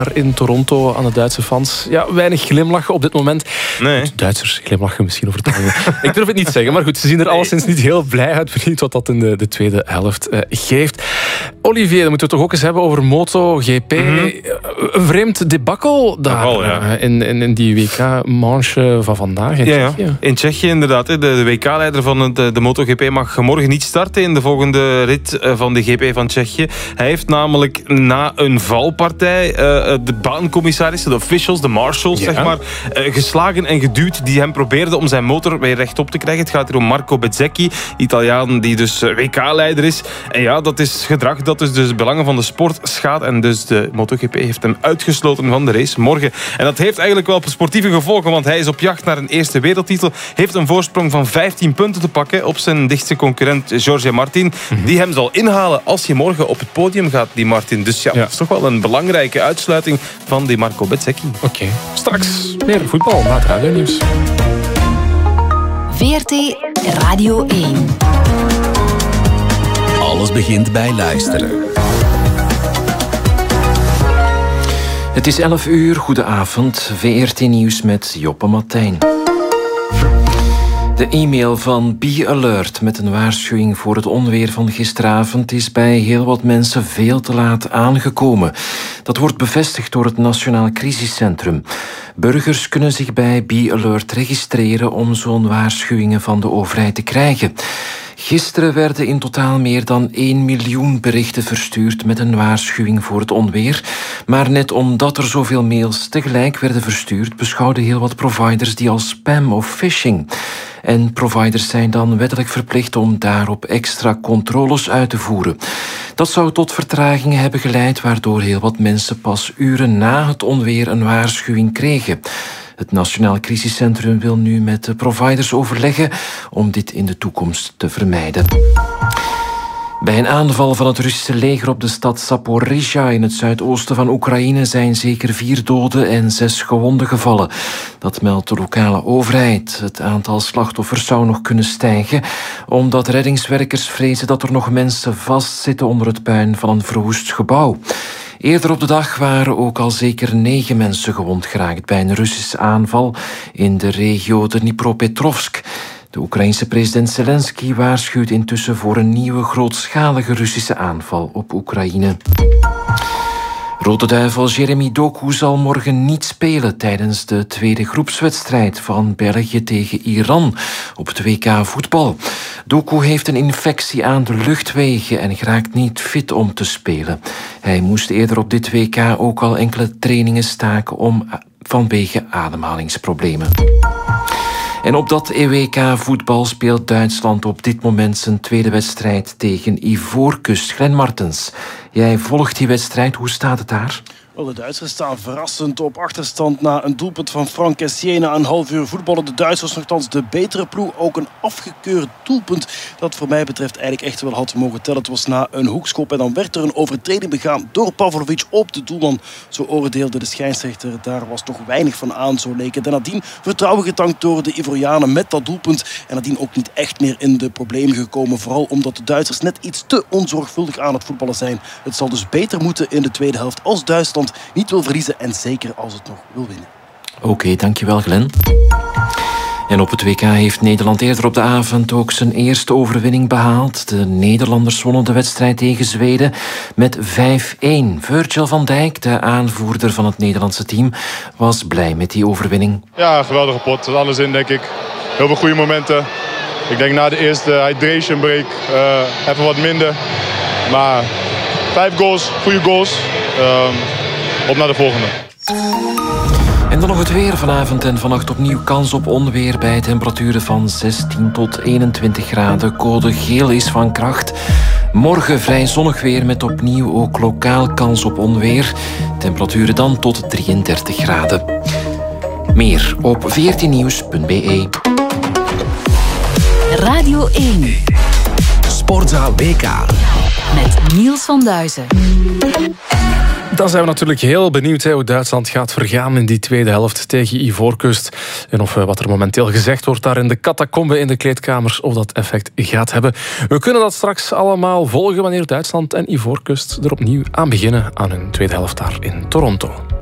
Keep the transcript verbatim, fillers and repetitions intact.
in Toronto aan de Duitse fans. Ja, weinig glimlachen op dit moment. Nee. De Duitsers glimlachen misschien over het algemeen. Ik durf het niet zeggen, maar goed, ze zien er alleszins niet heel blij uit. Benieuwd wat dat in de, de tweede helft uh, geeft. Olivier, dan moeten we het toch ook eens hebben over MotoGP. Mm-hmm. Een vreemd debacle daar oh, ja. uh, in, in, in die W K-manche van vandaag in ja, Tsjechië. Ja. In Tsjechië inderdaad. De, de W K-leider van het, de MotoGP mag morgen niet starten in de volgende rit van de G P van Tsjechië. Hij heeft namelijk na een valpartij uh, de baancommissarissen, de officials, de marshals, ja. zeg maar, uh, geslagen en geduwd die hem probeerden om zijn motor weer rechtop te krijgen. Het gaat hier om Marco Bezzecchi, Italiaan die dus W K-leider is. En ja, dat is gedrag dat dus de belangen van de sport schaadt. En dus de MotoGP heeft hem uitgesloten van de race morgen. En dat heeft eigenlijk wel sportieve gevolgen, want hij is op jacht naar een eerste wereldtitel. Heeft een voorsprong van vijftien punten te pakken op zijn dichtste concurrent Jorge Martin. Mm-hmm. Die hem zal inhalen als hij morgen op het podium gaat, die Martin. Dus ja, ja. dat is toch wel een belangrijke uitsluiting van die Marco Bezzecchi. Oké, okay. Straks meer voetbal na het radionieuws. V R T Radio één. Alles begint bij luisteren. Het is elf uur, goedenavond. V R T Nieuws met Joppe Martijn. De e-mail van Be Alert met een waarschuwing voor het onweer van gisteravond is bij heel wat mensen veel te laat aangekomen. Dat wordt bevestigd door het Nationaal Crisiscentrum. Burgers kunnen zich bij Be Alert registreren om zo'n waarschuwingen van de overheid te krijgen. Gisteren werden in totaal meer dan één miljoen berichten verstuurd met een waarschuwing voor het onweer. Maar net omdat er zoveel mails tegelijk werden verstuurd, beschouwden heel wat providers die als spam of phishing. En providers zijn dan wettelijk verplicht om daarop extra controles uit te voeren. Dat zou tot vertragingen hebben geleid, waardoor heel wat mensen pas uren na het onweer een waarschuwing kregen. Het Nationaal Crisiscentrum wil nu met de providers overleggen om dit in de toekomst te vermijden. Bij een aanval van het Russische leger op de stad Zaporizhzhia in het zuidoosten van Oekraïne zijn zeker vier doden en zes gewonden gevallen. Dat meldt de lokale overheid. Het aantal slachtoffers zou nog kunnen stijgen, omdat reddingswerkers vrezen dat er nog mensen vastzitten onder het puin van een verwoest gebouw. Eerder op de dag waren ook al zeker negen mensen gewond geraakt bij een Russische aanval in de regio Dnipropetrovsk. De Oekraïense president Zelensky waarschuwt intussen voor een nieuwe grootschalige Russische aanval op Oekraïne. Rode Duivel Jeremy Doku zal morgen niet spelen tijdens de tweede groepswedstrijd van België tegen Iran op het W K voetbal. Doku heeft een infectie aan de luchtwegen en geraakt niet fit om te spelen. Hij moest eerder op dit W K ook al enkele trainingen staken om, vanwege ademhalingsproblemen. En op dat E W K-voetbal speelt Duitsland op dit moment zijn tweede wedstrijd tegen Ivoorkust. Glenn Martens, jij volgt die wedstrijd. Hoe staat het daar? Wel, de Duitsers staan verrassend op achterstand na een doelpunt van Frank Kessié. Na een half uur voetballen de Duitsers nogthans de betere ploeg. Ook een afgekeurd doelpunt dat voor mij betreft eigenlijk echt wel had mogen tellen. Het was na een hoekschop en dan werd er een overtreding begaan door Pavlovic op de doelman. Zo oordeelde de scheidsrechter. Daar was toch weinig van aan, zo leek het. En nadien vertrouwen getankt door de Ivorianen met dat doelpunt. En nadien ook niet echt meer in de problemen gekomen. Vooral omdat de Duitsers net iets te onzorgvuldig aan het voetballen zijn. Het zal dus beter moeten in de tweede helft als Duitsland niet wil verliezen en zeker als het nog wil winnen. Oké, okay, dankjewel Glenn. En op het W K heeft Nederland eerder op de avond ook zijn eerste overwinning behaald. De Nederlanders wonnen de wedstrijd tegen Zweden met vijf-één. Virgil van Dijk, de aanvoerder van het Nederlandse team, was blij met die overwinning. Ja, geweldige pot. Alles in, denk ik. Heel veel goede momenten. Ik denk na de eerste hydration break uh, even wat minder. Maar vijf goals, goede goals. Um, op naar de volgende. En dan nog het weer. Vanavond en vannacht opnieuw kans op onweer bij temperaturen van zestien tot eenentwintig graden. Code geel is van kracht. Morgen vrij zonnig weer met opnieuw ook lokaal kans op onweer. Temperaturen dan tot drieëndertig graden. Meer op v r t nieuws punt b e. Radio één. Sportza W K. Met Niels van Duizen. Dan zijn we natuurlijk heel benieuwd hè, hoe Duitsland gaat vergaan in die tweede helft tegen Ivoorkust. En of wat er momenteel gezegd wordt daar in de catacombe in de kleedkamers, of dat effect gaat hebben. We kunnen dat straks allemaal volgen wanneer Duitsland en Ivoorkust er opnieuw aan beginnen aan hun tweede helft daar in Toronto.